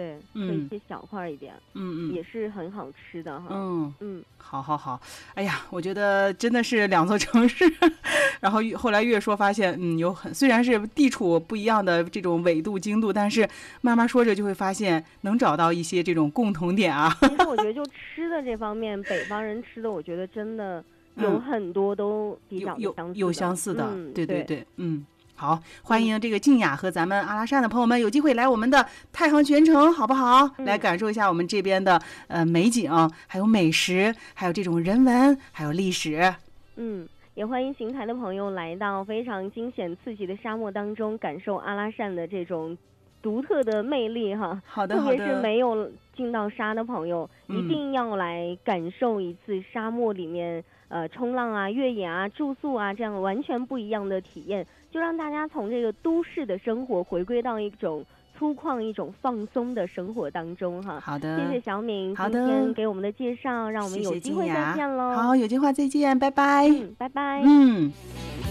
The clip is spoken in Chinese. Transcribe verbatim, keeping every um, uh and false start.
对，可以切小块一点，嗯嗯，也是很好吃的哈。 嗯嗯，好好好，哎呀，我觉得真的是两座城市，然后后来越说发现，嗯，有很虽然是地处不一样的这种纬度经度，但是慢慢说着就会发现能找到一些这种共同点啊。 其实我觉得就吃的这方面，北方人吃的，我觉得真的有很多都比较有相似的， 有相似的， 嗯、 对对对，嗯。好，欢迎这个静雅和咱们阿拉善的朋友们有机会来我们的太行泉城，好不好？嗯、来感受一下我们这边的呃美景，还有美食，还有这种人文，还有历史。 嗯，也欢迎邢台的朋友来到非常惊险刺激的沙漠当中，感受阿拉善的这种独特的魅力哈。 好的， 特别是没有进到沙的朋友， 嗯、 一定要来感受一次沙漠里面呃冲浪啊、越野啊、住宿啊这样完全不一样的体验。就让大家从这个都市的生活回归到一种粗犷、一种放松的生活当中哈。 好的， 谢谢小敏今天给我们的介绍，让我们有机会再见喽。 好，有机会再见，拜拜。 嗯，拜拜。 嗯。